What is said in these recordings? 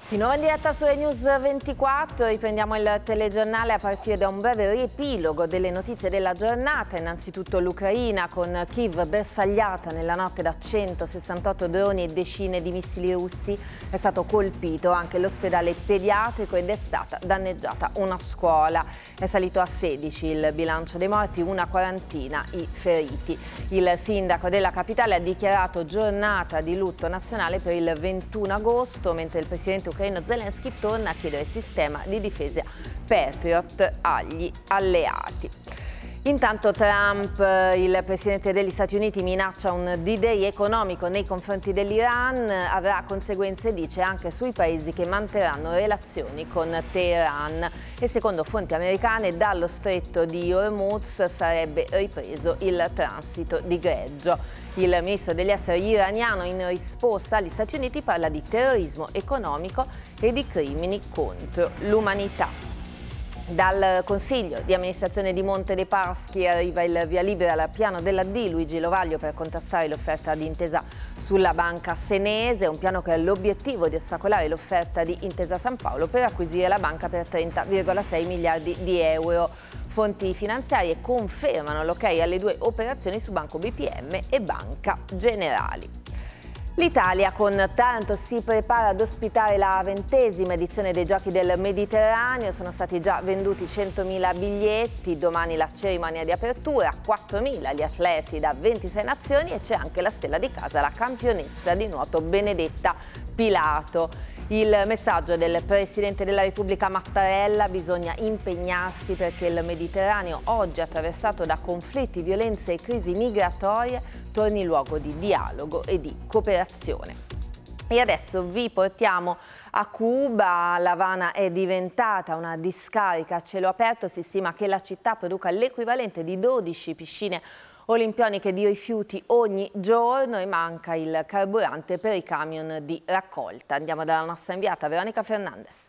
Di nuovo in diretta su News 24, riprendiamo il telegiornale a partire da un breve riepilogo delle notizie della giornata. Innanzitutto l'Ucraina, con Kiev bersagliata nella notte da 168 droni e decine di missili russi. È stato colpito anche l'ospedale pediatrico ed è stata danneggiata una scuola. È salito a 16 il bilancio dei morti, una quarantina i feriti. Il sindaco della capitale ha dichiarato giornata di lutto nazionale per il 21 agosto, mentre il presidente ucraino Zelensky torna a chiedere il sistema di difesa Patriot agli alleati. Intanto Trump, il presidente degli Stati Uniti, minaccia un D-Day economico nei confronti dell'Iran, avrà conseguenze, dice, anche sui paesi che manterranno relazioni con Teheran e secondo fonti americane dallo stretto di Hormuz sarebbe ripreso il transito di greggio. Il ministro degli esteri iraniano in risposta agli Stati Uniti parla di terrorismo economico e di crimini contro l'umanità. Dal Consiglio di amministrazione di Monte dei Paschi arriva il via libera al piano della D. Luigi Lovaglio per contrastare l'offerta di Intesa sulla banca senese, un piano che ha l'obiettivo di ostacolare l'offerta di Intesa San Paolo per acquisire la banca per 30,6 miliardi di euro. Fonti finanziarie confermano l'ok alle due operazioni su Banco BPM e Banca Generali. L'Italia con Taranto si prepara ad ospitare la 20ª edizione dei Giochi del Mediterraneo. Sono stati già venduti 100.000 biglietti, domani la cerimonia di apertura, 4.000 gli atleti da 26 nazioni e c'è anche la stella di casa, la campionessa di nuoto Benedetta Pilato. Il messaggio del Presidente della Repubblica Mattarella: bisogna impegnarsi perché il Mediterraneo, oggi attraversato da conflitti, violenze e crisi migratorie, torni luogo di dialogo e di cooperazione. E adesso vi portiamo a Cuba. L'Avana è diventata una discarica a cielo aperto, si stima che la città produca l'equivalente di 12 piscine olimpioniche di rifiuti ogni giorno e manca il carburante per i camion di raccolta. Andiamo dalla nostra inviata Veronica Fernandez.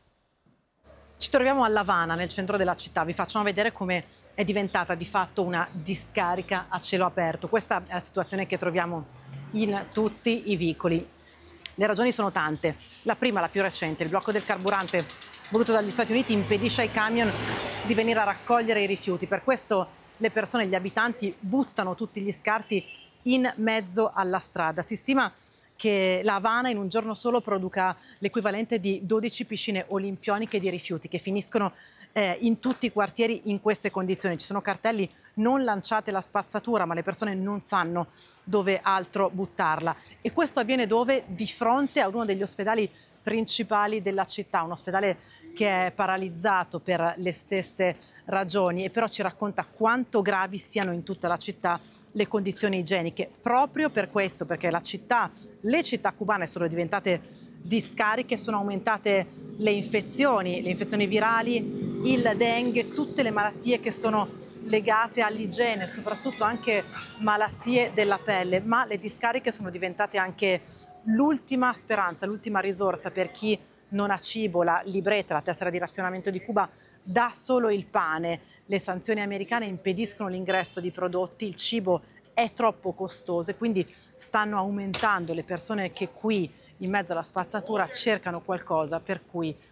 Ci troviamo a L'Avana, nel centro della città. Vi facciamo vedere come è diventata di fatto una discarica a cielo aperto. Questa è la situazione che troviamo in tutti i vicoli. Le ragioni sono tante. La prima, la più recente, il blocco del carburante voluto dagli Stati Uniti impedisce ai camion di venire a raccogliere i rifiuti. Per questo le persone, gli abitanti, buttano tutti gli scarti in mezzo alla strada. Si stima che La Habana in un giorno solo produca l'equivalente di 12 piscine olimpioniche di rifiuti che finiscono in tutti i quartieri in queste condizioni. Ci sono cartelli: non lanciate la spazzatura, ma le persone non sanno dove altro buttarla. E questo avviene dove? Di fronte a uno degli ospedali principali della città, un ospedale che è paralizzato per le stesse ragioni, e però ci racconta quanto gravi siano in tutta la città le condizioni igieniche. Proprio per questo, perché le città cubane sono diventate discariche, sono aumentate le infezioni virali, il dengue, tutte le malattie che sono legate all'igiene, soprattutto anche malattie della pelle, ma le discariche sono diventate anche l'ultima speranza, l'ultima risorsa per chi non ha cibo. La libreta, la tessera di razionamento di Cuba, dà solo il pane. Le sanzioni americane impediscono l'ingresso di prodotti, il cibo è troppo costoso e quindi stanno aumentando le persone che qui, in mezzo alla spazzatura, cercano qualcosa per cui